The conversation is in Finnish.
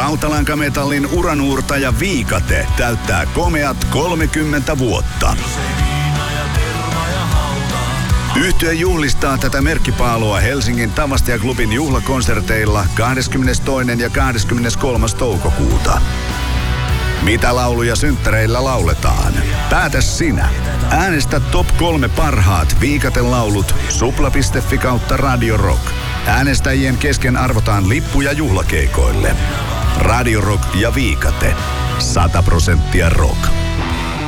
Rautalankametallin uranuurtaja Viikate täyttää komeat 30 vuotta. Yhtye juhlistaa tätä merkkipaalua Helsingin Tavastia-klubin juhlakonserteilla 22. ja 23. toukokuuta. Mitä lauluja synttäreillä lauletaan? Päätä sinä. Äänestä top 3 parhaat Viikaten laulut supla.fi/Radio Rock. Äänestäjien kesken arvotaan lippuja juhlakeikoille. Radio Rock ja Viikate. 100% rock.